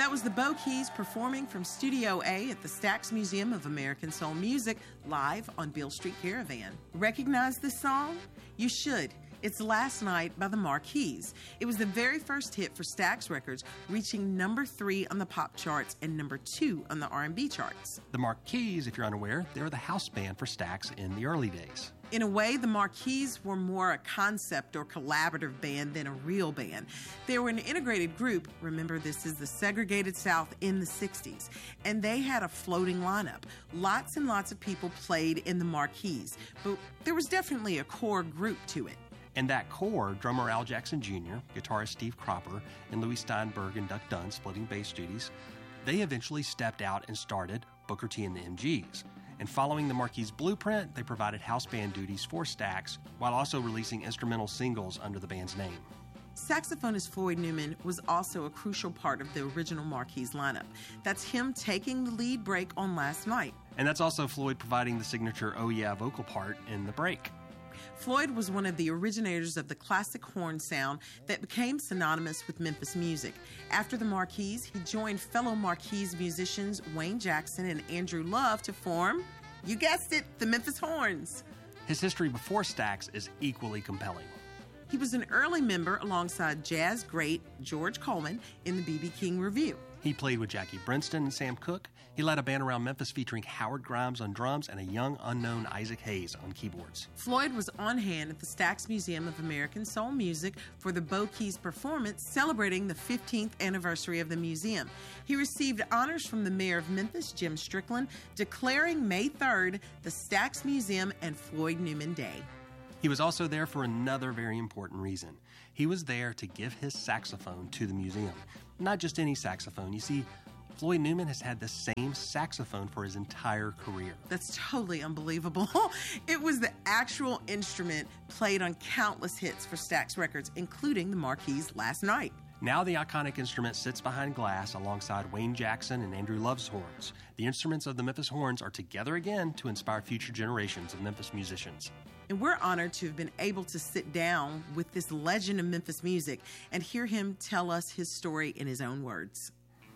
That was the Bo Keys performing from Studio A at the Stax Museum of American Soul Music, live on Beale Street Caravan. Recognize this song? You should. It's Last Night by the Marquis. It was the very first hit for Stax Records, reaching number 3 on the pop charts and number 2 on the R&B charts. The Marquis, if you're unaware, they were the house band for Stax in the early days. In a way, the Marquis were more a concept or collaborative band than a real band. They were an integrated group. Remember, this is the segregated South in the 60s. And they had a floating lineup. Lots and lots of people played in the Marquis, but there was definitely a core group to it. And that core, drummer Al Jackson Jr., guitarist Steve Cropper, and Louis Steinberg and Duck Dunn splitting bass duties, they eventually stepped out and started Booker T and the MGs. And following the Marquis blueprint, they provided house band duties for Stax while also releasing instrumental singles under the band's name. Saxophonist Floyd Newman was also a crucial part of the original Marquis lineup. That's him taking the lead break on Last Night. And that's also Floyd providing the signature "Oh Yeah" vocal part in the break. Floyd was one of the originators of the classic horn sound that became synonymous with Memphis music. After the Marquis, he joined fellow Marquis musicians Wayne Jackson and Andrew Love to form, you guessed it, the Memphis Horns. His history before Stax is equally compelling. He was an early member alongside jazz great George Coleman in the B.B. King Revue. He played with Jackie Brenston and Sam Cooke. He led a band around Memphis featuring Howard Grimes on drums and a young, unknown Isaac Hayes on keyboards. Floyd was on hand at the Stax Museum of American Soul Music for the Bo Keys performance celebrating the 15th anniversary of the museum. He received honors from the mayor of Memphis, Jim Strickland, declaring May 3rd the Stax Museum and Floyd Newman Day. He was also there for another very important reason. He was there to give his saxophone to the museum. Not just any saxophone. You see, Floyd Newman has had the same saxophone for his entire career. That's totally unbelievable. It was the actual instrument played on countless hits for Stax Records, including the Marquis Last Night. Now the iconic instrument sits behind glass alongside Wayne Jackson and Andrew Love's horns. The instruments of the Memphis Horns are together again to inspire future generations of Memphis musicians. And we're honored to have been able to sit down with this legend of Memphis music and hear him tell us his story in his own words.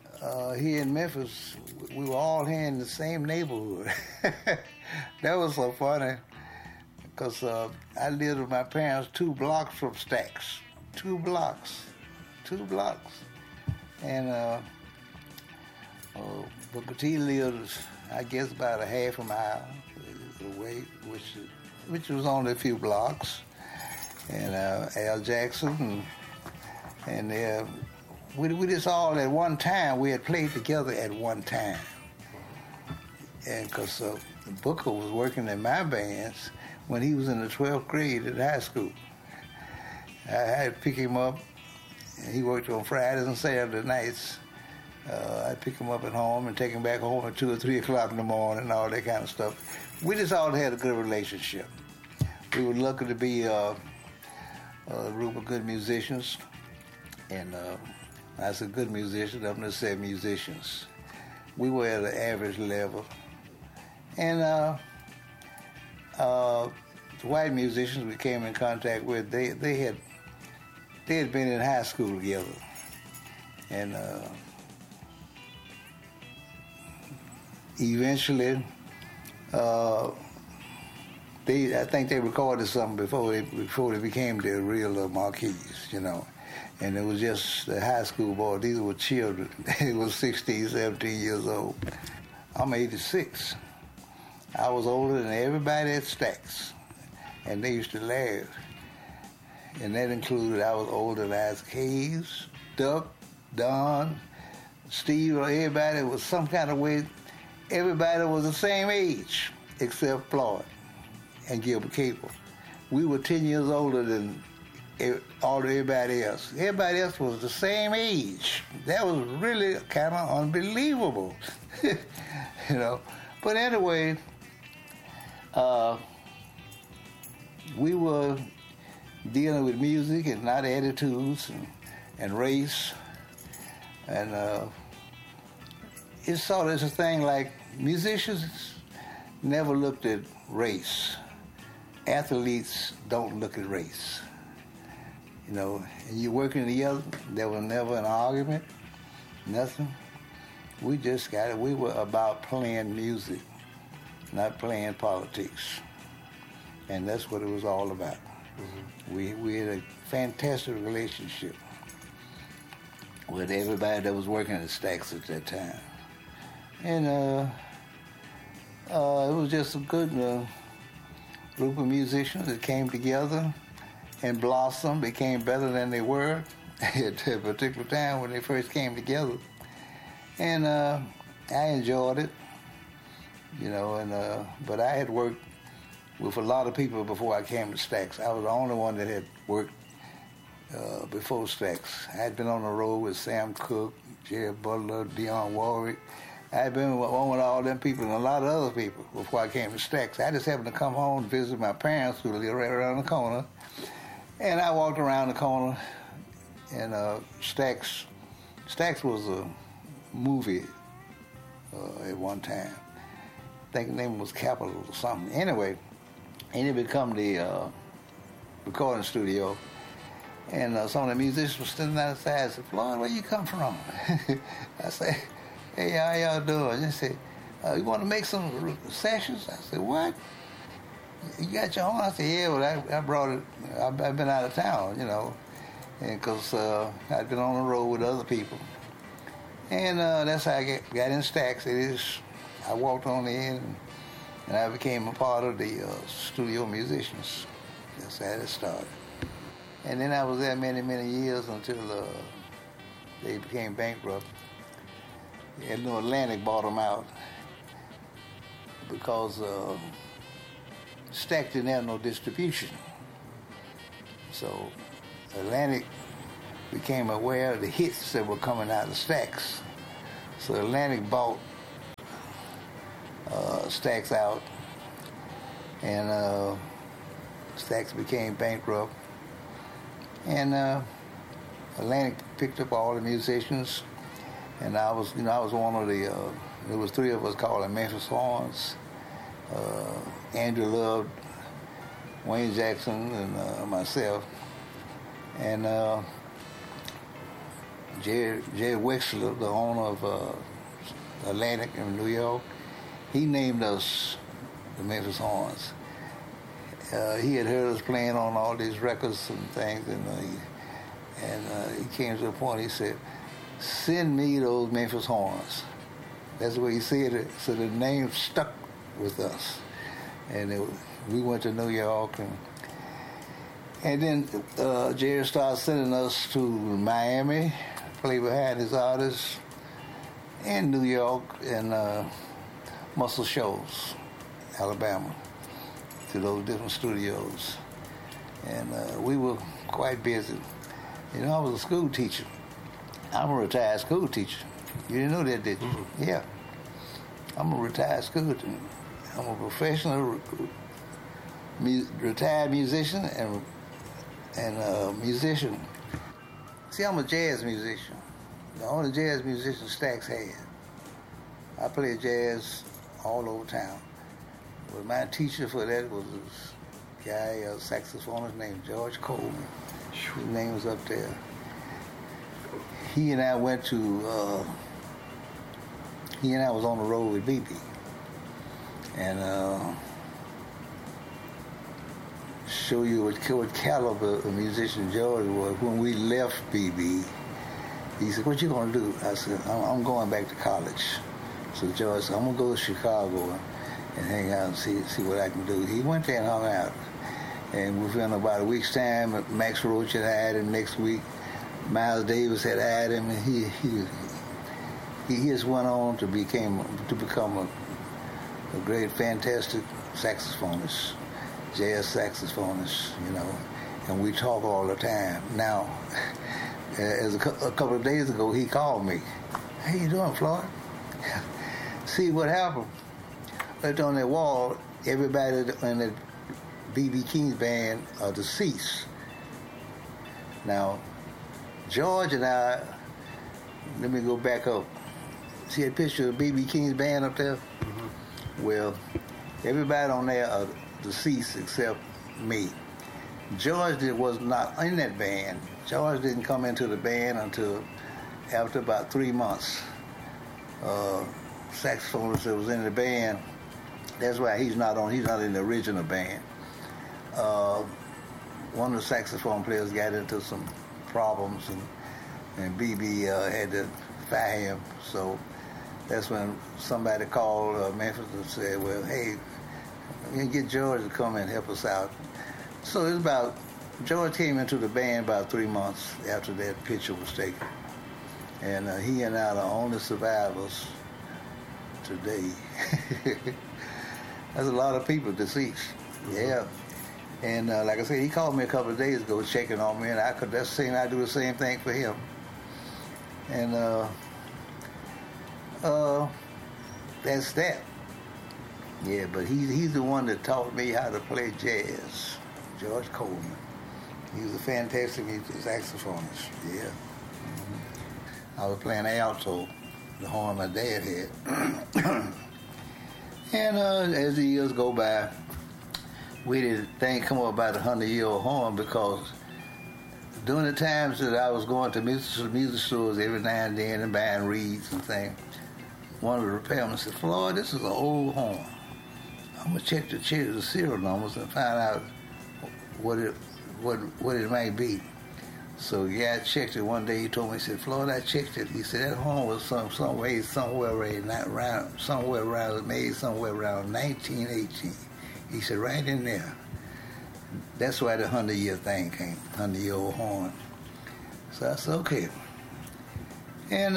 Here in Memphis, we were all here in the same neighborhood. That was so funny because I lived with my parents 2 blocks from Stax. 2 blocks. And Booker T lived, I guess, about a half a mile away, which was only a few blocks. And Al Jackson and we just all at one time, we had played together at one time. And because Booker was working in my bands when he was in the 12th grade at high school. I had to pick him up. He worked on Fridays and Saturday nights. I'd pick him up at home and take him back home at 2 or 3 o'clock in the morning and all that kind of stuff. We just all had a good relationship. We were lucky to be a group of good musicians. And I said good musicians, I'm going to say musicians. We were at an average level. And the white musicians we came in contact with, they had been in high school together. And eventually, I think they recorded something before they became the real Marquis, you know. And it was just the high school boys. These were children. They were 16, 17 years old. I'm 86. I was older than everybody at Stax. And they used to laugh. And that included I was older than Isaac Hayes, Duck, Don, Steve, or everybody was some kind of way. Everybody was the same age except Floyd and Gilbert Cable. We were 10 years older than everybody else. Everybody else was the same age. That was really kind of unbelievable, you know. But anyway, we were dealing with music and not attitudes and race. And it's sort of it's a thing like musicians never looked at race. Athletes don't look at race. You know, and you're working together, there was never an argument. Nothing. We just got it. We were about playing music, not playing politics. And that's what it was all about. Mm-hmm. We had a fantastic relationship with everybody that was working at Stax at that time. And it was just a good group of musicians that came together and blossomed, became better than they were at a particular time when they first came together. And I enjoyed it, you know, and but I had worked with a lot of people before I came to Stax. I was the only one that had worked before Stax. I had been on the road with Sam Cooke, Jerry Butler, Dionne Warwick. I had been with all them people and a lot of other people before I came to Stax. I just happened to come home to visit my parents who lived right around the corner. And I walked around the corner, and Stax was a movie at one time. I think the name was Capitol or something. Anyway, and it become the recording studio. And some of the musicians were standing outside. I said, "Floyd, where you come from?" I said, "Hey, how y'all doing?" They said, "You want to make some sessions?" I said, "What? You got your own?" I said, "Yeah, well, I brought it. I've been out of town, you know, and because I'd been on the road with other people." And that's how I got in Stax. I walked on in, and I became a part of the studio musicians. That's how it started. And then I was there many, many years until they became bankrupt. And Atlantic bought them out because Stax didn't have no distribution. So Atlantic became aware of the hits that were coming out of Stax. So Atlantic bought Stax out, and Stax became bankrupt. And Atlantic picked up all the musicians, and I was one of the. There was three of us called the Memphis Horns. Andrew Love, Wayne Jackson, and myself. And Jerry Wexler, the owner of Atlantic in New York, he named us the Memphis Horns. He had heard us playing on all these records and things, and he came to a point. He said, "Send me those Memphis Horns." That's the way he said it. So the name stuck with us, and we went to New York, and then Jerry started sending us to Miami, play behind his artists, and New York, and Muscle Shoals, Alabama, to those different studios. And we were quite busy. You know, I was a school teacher. I'm a retired school teacher. You didn't know that, did you? Mm-hmm. Yeah. I'm a retired school teacher. I'm a professional retired musician and musician. See, I'm a jazz musician. The only jazz musician Stax had. I played jazz all over town. But my teacher for that was this guy, a saxophonist named George Coleman. His name was up there. He and I went to, he and I was on the road with BB. And show you what caliber of musician George was. When we left BB, he said, "What you gonna do?" I said, I'm going back to college." So George said, "I'm gonna go to Chicago and hang out and see what I can do." He went there and hung out. And within about a week's time, Max Roach had hired him. Next week, Miles Davis had hired him, and he just went on to become a great, fantastic saxophonist, jazz saxophonist, you know. And we talk all the time. Now, as a couple of days ago, he called me. "How you doing, Floyd?" See what happened? Right on that wall, everybody in the B.B. King's band are deceased. Now, George and I, let me go back up. See that picture of B.B. King's band up there? Mm-hmm. Well, everybody on there are deceased except me. George was not in that band. George didn't come into the band until after about 3 months, saxophonist that was in the band, that's why he's not in the original band. One of the saxophone players got into some problems, and BB had to fire him. So that's when somebody called Memphis and said, well, hey, we can get George to come and help us out. So George came into the band about 3 months after that picture was taken. And he and I are the only survivors today. There's a lot of people deceased. Yeah. And like I said, he called me a couple of days ago checking on me, and I do the same thing for him. And that's that. Yeah, but he's the one that taught me how to play jazz, George Coleman. He was a fantastic saxophonist, yeah. Mm-hmm. I was playing alto, the horn my dad had. And as the years go by, we didn't come up about 100-year-old horn, because during the times that I was going to music stores every now and then and buying reeds and things, one of the repairmen said, Floyd, this is an old horn. I'm going to check the serial numbers and find out what it might be. So yeah, I checked it one day. He told me, he said, Floyd, I checked it. He said that horn was somewhere around 1918. He said, right in there. That's why the 100-year thing came, 100-year-old horn. So I said, okay. And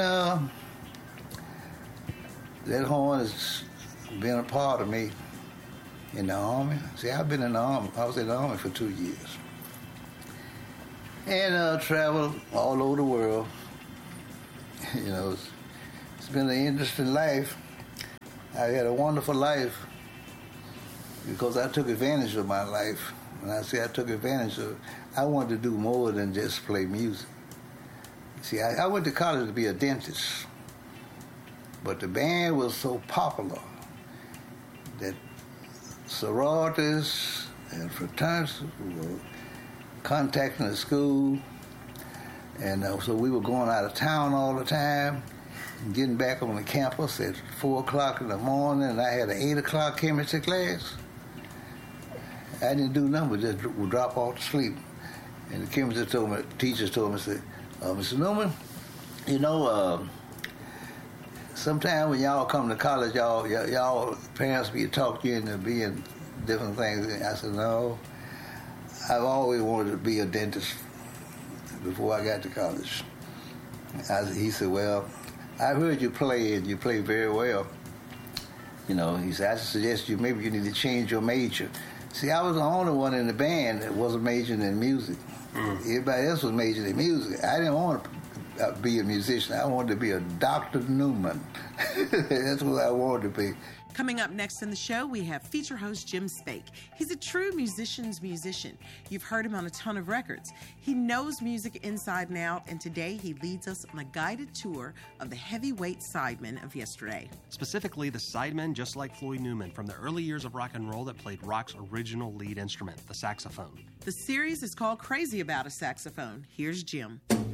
that horn has been a part of me in the Army. See, I've been in the Army. I was in the Army for 2 years. And traveled all over the world. You know, it's been an interesting life. I had a wonderful life because I took advantage of my life. When I say I took advantage of it, I wanted to do more than just play music. See, I went to college to be a dentist, but the band was so popular that sororities and fraternities were contacting the school, and so we were going out of town all the time, and getting back on the campus at 4 o'clock in the morning, and I had an 8 o'clock chemistry class. I didn't do nothing but just drop off to sleep. And the chemistry teachers told me, said, Mr. Newman, you know, sometime when y'all come to college, y'all parents be talk you into being different things. And I said, no, I've always wanted to be a dentist before I got to college. He said, well, I heard you play, and you play very well. You know, he said, I suggest maybe you need to change your major. See, I was the only one in the band that wasn't majoring in music. Everybody else was majoring in music. I didn't want to be a musician. I wanted to be a Dr. Newman. That's what I wanted to be. Coming up next in the show, we have feature host Jim Spake. He's a true musician's musician. You've heard him on a ton of records. He knows music inside and out, and today he leads us on a guided tour of the heavyweight sidemen of yesterday. Specifically, the sidemen just like Floyd Newman from the early years of rock and roll that played rock's original lead instrument, the saxophone. The series is called Crazy About a Saxophone. Here's Jim.